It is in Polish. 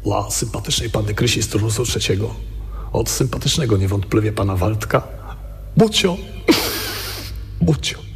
Dla sympatycznej panny Krysi z turnusu trzeciego. Od sympatycznego niewątpliwie pana Waldka. Bucio. Bucio.